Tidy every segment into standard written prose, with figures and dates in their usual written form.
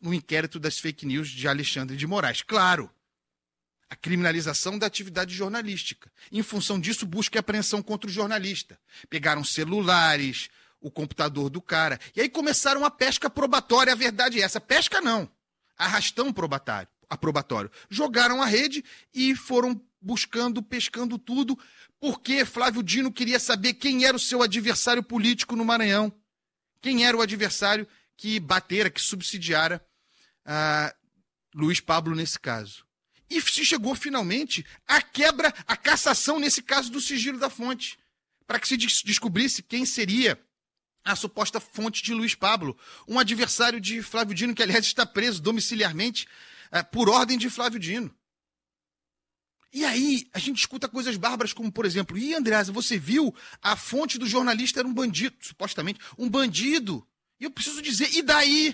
no inquérito das fake news de Alexandre de Moraes. Claro, a criminalização da atividade jornalística. Em função disso, busca apreensão contra o jornalista. Pegaram celulares, o computador do cara, e aí começaram a pesca probatória. A verdade é essa, pesca não, arrastão aprobatório. Jogaram a rede e foram buscando, pescando tudo, porque Flávio Dino queria saber quem era o seu adversário político no Maranhão. Quem era o adversário que batera, que subsidiara Luiz Pablo nesse caso. E se chegou finalmente à quebra, à cassação nesse caso do sigilo da fonte, para que se descobrisse quem seria a suposta fonte de Luiz Pablo, um adversário de Flávio Dino, que aliás está preso domiciliarmente por ordem de Flávio Dino. E aí a gente escuta coisas bárbaras como, por exemplo, Andreasa, você viu? A fonte do jornalista era um bandido, supostamente, um bandido. E eu preciso dizer, e daí?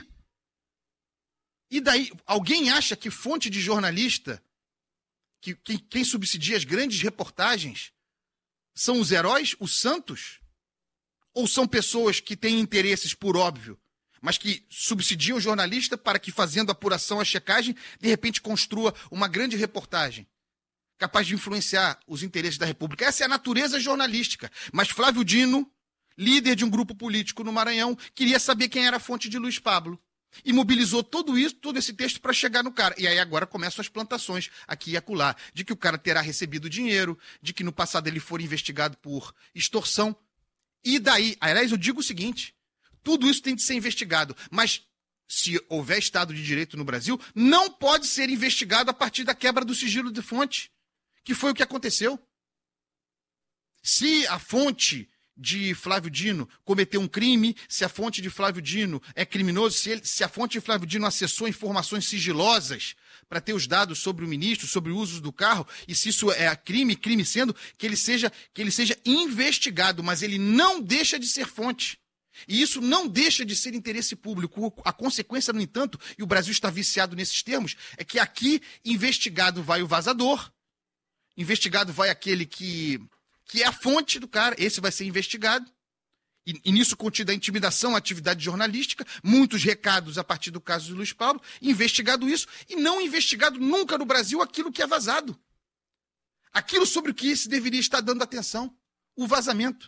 E daí? Alguém acha que fonte de jornalista, que quem subsidia as grandes reportagens, são os heróis, os santos? Ou são pessoas que têm interesses, por óbvio, mas que subsidiam o jornalista para que, fazendo a apuração, a checagem, de repente construa uma grande reportagem capaz de influenciar os interesses da República? Essa é a natureza jornalística. Mas Flávio Dino, líder de um grupo político no Maranhão, queria saber quem era a fonte de Luiz Pablo. E mobilizou todo esse texto para chegar no cara. E aí agora começam as plantações, aqui e acolá, de que o cara terá recebido dinheiro, de que no passado ele for investigado por extorsão. E daí, aliás, eu digo o seguinte, tudo isso tem de ser investigado, mas se houver Estado de Direito no Brasil, não pode ser investigado a partir da quebra do sigilo de fonte, que foi o que aconteceu. Se a fonte de Flávio Dino cometeu um crime, se a fonte de Flávio Dino é criminoso, se a fonte de Flávio Dino acessou informações sigilosas para ter os dados sobre o ministro, sobre o uso do carro, e se isso é crime sendo que ele seja investigado, mas ele não deixa de ser fonte. E isso não deixa de ser interesse público. A consequência, no entanto, e o Brasil está viciado nesses termos, é que aqui investigado vai o vazador, investigado vai aquele que é a fonte do cara, esse vai ser investigado. E nisso contida a intimidação, a atividade jornalística, muitos recados a partir do caso de Luiz Pablo, investigado isso, e não investigado nunca no Brasil aquilo que é vazado. Aquilo sobre o que se deveria estar dando atenção, o vazamento.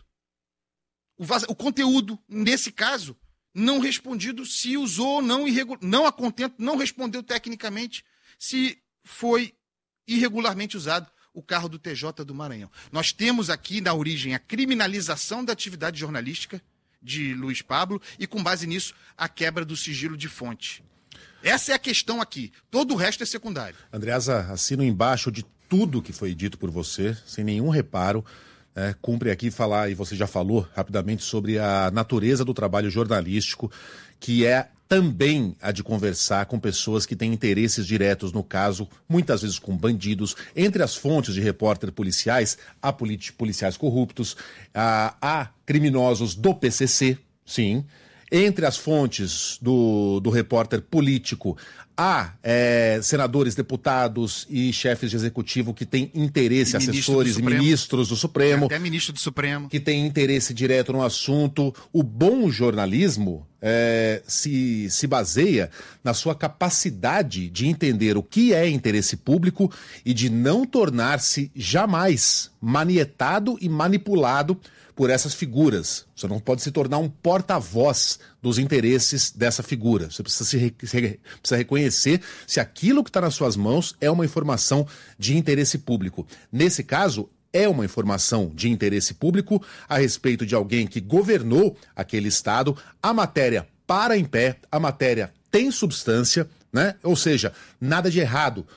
O conteúdo, nesse caso, não respondido se usou ou não a contento, não respondeu tecnicamente se foi irregularmente usado o carro do TJ do Maranhão. Nós temos aqui na origem a criminalização da atividade jornalística de Luiz Pablo e, com base nisso, a quebra do sigilo de fonte. Essa é a questão aqui. Todo o resto é secundário. Andreasa, assino embaixo de tudo que foi dito por você, sem nenhum reparo. Cumpre aqui falar, e você já falou rapidamente, sobre a natureza do trabalho jornalístico, que é também a de conversar com pessoas que têm interesses diretos no caso, muitas vezes com bandidos. Entre as fontes de repórter policiais, há policiais corruptos, há criminosos do PCC, sim. Entre as fontes do repórter político, há senadores, deputados e chefes de executivo que têm interesse, assessores e ministros do Supremo. Até ministro do Supremo. Que têm interesse direto no assunto. O bom jornalismo se baseia na sua capacidade de entender o que é interesse público e de não tornar-se jamais manietado e manipulado por essas figuras. Você não pode se tornar um porta-voz dos interesses dessa figura. Você precisa reconhecer se aquilo que está nas suas mãos é uma informação de interesse público. Nesse caso, é uma informação de interesse público a respeito de alguém que governou aquele estado. A matéria para em pé, a matéria tem substância, né? Ou seja, nada de errado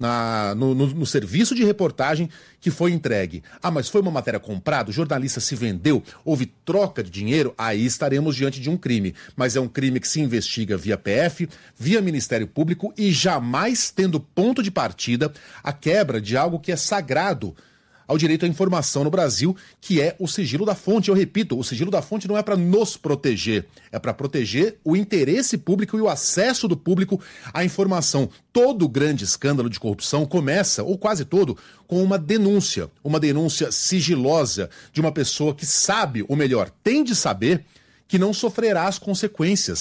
no serviço de reportagem que foi entregue. Mas foi uma matéria comprada, o jornalista se vendeu, houve troca de dinheiro, aí estaremos diante de um crime. Mas é um crime que se investiga via PF, via Ministério Público e jamais tendo ponto de partida a quebra de algo que é sagrado ao direito à informação no Brasil, que é o sigilo da fonte. Eu repito, o sigilo da fonte não é para nos proteger, é para proteger o interesse público e o acesso do público à informação. Todo grande escândalo de corrupção começa, ou quase todo, com uma denúncia sigilosa de uma pessoa que sabe, ou melhor, tem de saber, que não sofrerá as consequências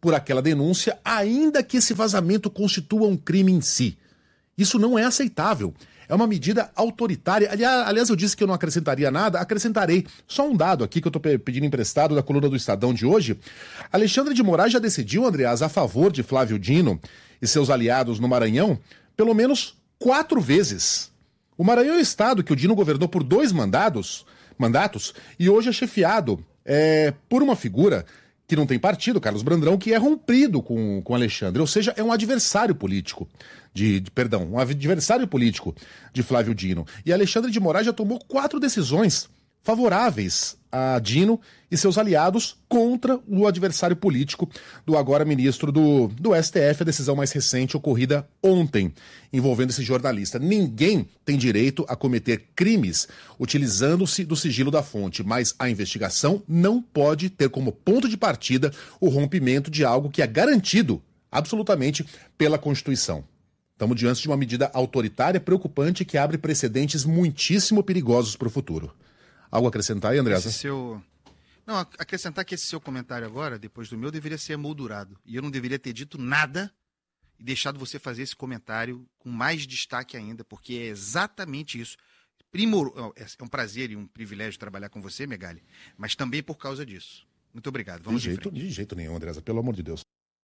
por aquela denúncia, ainda que esse vazamento constitua um crime em si. Isso não é aceitável. É uma medida autoritária. Aliás, eu disse que eu não acrescentaria nada, acrescentarei. Só um dado aqui que eu estou pedindo emprestado da coluna do Estadão de hoje. Alexandre de Moraes já decidiu, Andreas, a favor de Flávio Dino e seus aliados no Maranhão, pelo menos 4 vezes. O Maranhão é o estado que o Dino governou por 2 mandatos, e hoje é chefiado por uma figura que não tem partido, Carlos Brandão, que é rompido com Alexandre, ou seja, é um adversário político um adversário político de Flávio Dino. E Alexandre de Moraes já tomou 4 decisões favoráveis a Dino e seus aliados contra o adversário político do agora ministro do STF, a decisão mais recente ocorrida ontem, envolvendo esse jornalista. Ninguém tem direito a cometer crimes utilizando-se do sigilo da fonte, mas a investigação não pode ter como ponto de partida o rompimento de algo que é garantido absolutamente pela Constituição. Estamos diante de uma medida autoritária, preocupante, que abre precedentes muitíssimo perigosos para o futuro. Algo a acrescentar aí, Andreasa? Não, acrescentar que esse seu comentário agora, depois do meu, deveria ser emoldurado. E eu não deveria ter dito nada e deixado você fazer esse comentário com mais destaque ainda, porque é exatamente isso. É um prazer e um privilégio trabalhar com você, Megali, mas também por causa disso. Muito obrigado. Vamos de jeito nenhum, Andreasa, pelo amor de Deus.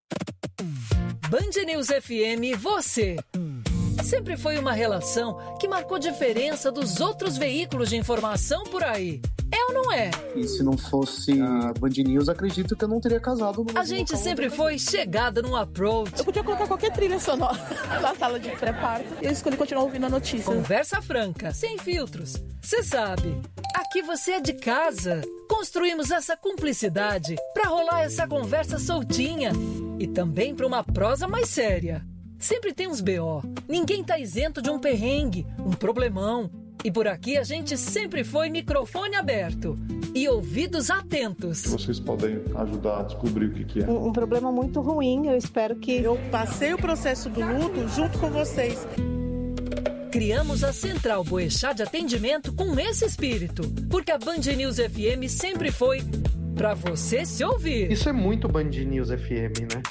Band News FM, você. Sempre foi uma relação que marcou diferença dos outros veículos de informação por aí. É ou não é? E se não fosse a Band News, acredito que eu não teria casado. A gente sempre foi chegada num approach. Eu podia colocar qualquer trilha sonora na sala de pré-parto e eu escolhi continuar ouvindo a notícia. Conversa franca, sem filtros. Você sabe, aqui você é de casa. Construímos essa cumplicidade pra rolar essa conversa soltinha e também pra uma prosa mais séria. Sempre tem uns BO. Ninguém tá isento de um perrengue, um problemão. E por aqui a gente sempre foi microfone aberto e ouvidos atentos. Vocês podem ajudar a descobrir o que é. Um problema muito ruim, eu espero que... Eu passei o processo do luto junto com vocês. Criamos a Central Boechat de Atendimento com esse espírito, porque a Band News FM sempre foi pra você se ouvir. Isso é muito Band News FM, né?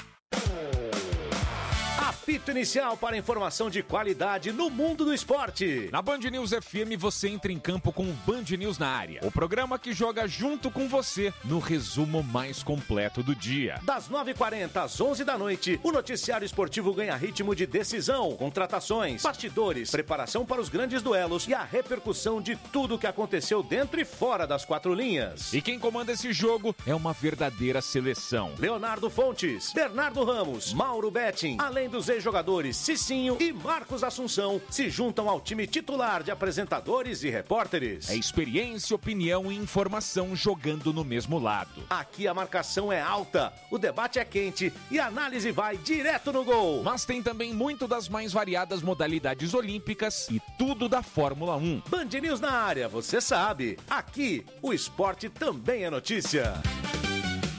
Apito inicial para informação de qualidade no mundo do esporte. Na Band News FM você entra em campo com o Band News na área. O programa que joga junto com você no resumo mais completo do dia. Das 9h40 às 11 da noite, o noticiário esportivo ganha ritmo de decisão, contratações, bastidores, preparação para os grandes duelos e a repercussão de tudo o que aconteceu dentro e fora das 4 linhas. E quem comanda esse jogo é uma verdadeira seleção. Leonardo Fontes, Bernardo Ramos, Mauro Betting, além dos ex-jogadores Cicinho e Marcos Assunção, se juntam ao time titular de apresentadores e repórteres. É experiência, opinião e informação jogando no mesmo lado. Aqui a marcação é alta, o debate é quente e a análise vai direto no gol. Mas tem também muito das mais variadas modalidades olímpicas e tudo da Fórmula 1. Band News na área, você sabe. Aqui, o esporte também é notícia.